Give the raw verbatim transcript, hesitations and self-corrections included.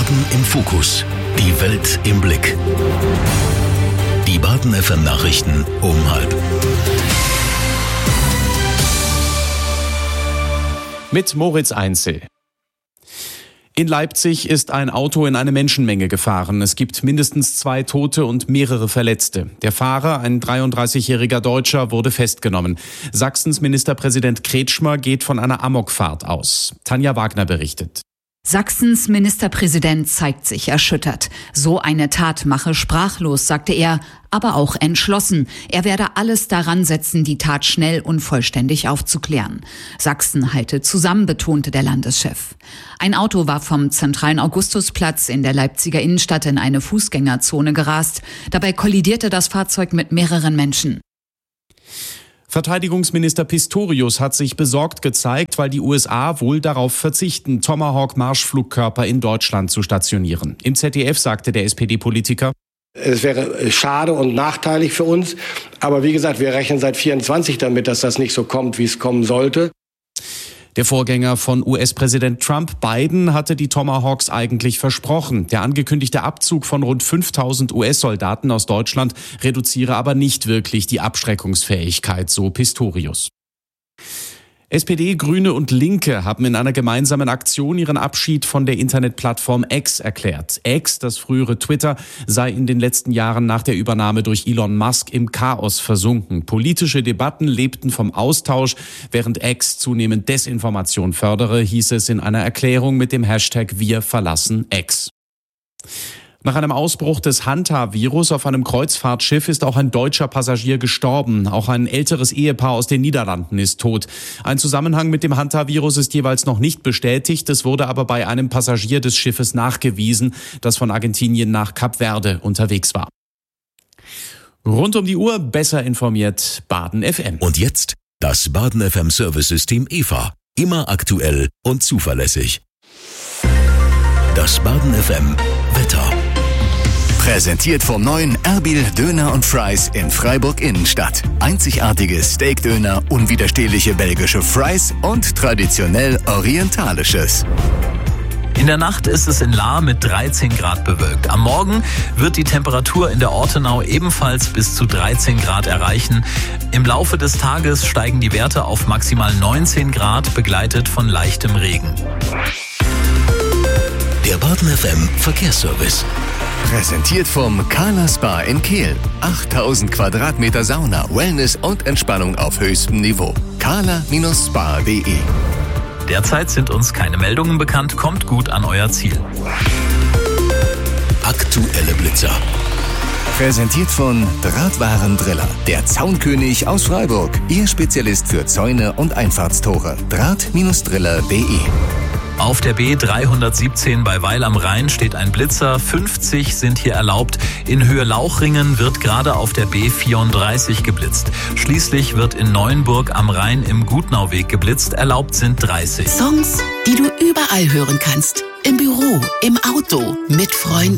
Baden im Fokus. Die Welt im Blick. Die Baden F M Nachrichten um halb. Mit Moritz Einzel. In Leipzig ist ein Auto in eine Menschenmenge gefahren. Es gibt mindestens zwei Tote und mehrere Verletzte. Der Fahrer, ein dreiunddreißigjähriger Deutscher, wurde festgenommen. Sachsens Ministerpräsident Kretschmer geht von einer Amokfahrt aus. Tanja Wagner berichtet. Sachsens Ministerpräsident zeigt sich erschüttert. So eine Tat mache sprachlos, sagte er, aber auch entschlossen. Er werde alles daran setzen, die Tat schnell und vollständig aufzuklären. Sachsen halte zusammen, betonte der Landeschef. Ein Auto war vom zentralen Augustusplatz in der Leipziger Innenstadt in eine Fußgängerzone gerast. Dabei kollidierte das Fahrzeug mit mehreren Menschen. Verteidigungsminister Pistorius hat sich besorgt gezeigt, weil die U S A wohl darauf verzichten, Tomahawk-Marschflugkörper in Deutschland zu stationieren. Im Z D F sagte der S P D-Politiker: Es wäre schade und nachteilig für uns. Aber wie gesagt, wir rechnen seit vierundzwanzig damit, dass das nicht so kommt, wie es kommen sollte. Der Vorgänger von U S-Präsident Trump, Biden, hatte die Tomahawks eigentlich versprochen. Der angekündigte Abzug von rund fünftausend U S-Soldaten aus Deutschland reduziere aber nicht wirklich die Abschreckungsfähigkeit, so Pistorius. S P D, Grüne und Linke haben in einer gemeinsamen Aktion ihren Abschied von der Internetplattform X erklärt. X, das frühere Twitter, sei in den letzten Jahren nach der Übernahme durch Elon Musk im Chaos versunken. Politische Debatten lebten vom Austausch, während X zunehmend Desinformation fördere, hieß es in einer Erklärung mit dem Hashtag Wir verlassen X. Nach einem Ausbruch des Hanta-Virus auf einem Kreuzfahrtschiff ist auch ein deutscher Passagier gestorben. Auch ein älteres Ehepaar aus den Niederlanden ist tot. Ein Zusammenhang mit dem Hanta-Virus ist jeweils noch nicht bestätigt. Es wurde aber bei einem Passagier des Schiffes nachgewiesen, das von Argentinien nach Kap Verde unterwegs war. Rund um die Uhr besser informiert Baden F M. Und jetzt das Baden F M Service-System E V A. Immer aktuell und zuverlässig. Das Baden F M Wetter. Präsentiert vom neuen Erbil Döner und Fries in Freiburg Innenstadt. Einzigartige Steakdöner, unwiderstehliche belgische Fries und traditionell orientalisches. In der Nacht ist es in Lahr mit dreizehn Grad bewölkt. Am Morgen wird die Temperatur in der Ortenau ebenfalls bis zu dreizehn Grad erreichen. Im Laufe des Tages steigen die Werte auf maximal neunzehn Grad, begleitet von leichtem Regen. Der Baden F M Verkehrsservice. Präsentiert vom Kala Spa in Kehl. achttausend Quadratmeter Sauna, Wellness und Entspannung auf höchstem Niveau. kala Bindestrich spa punkt de. Derzeit sind uns keine Meldungen bekannt. Kommt gut an euer Ziel. Aktuelle Blitzer. Präsentiert von Drahtwarendriller. Der Zaunkönig aus Freiburg. Ihr Spezialist für Zäune und Einfahrtstore. Draht Driller punkt de. Auf der B dreihundertsiebzehn bei Weil am Rhein steht ein Blitzer. fünfzig sind hier erlaubt. In Höhe Lauchringen wird gerade auf der B vierunddreißig geblitzt. Schließlich wird in Neuenburg am Rhein im Gutnauweg geblitzt. Erlaubt sind dreißig. Songs, die du überall hören kannst. Im Büro, im Auto, mit Freunden.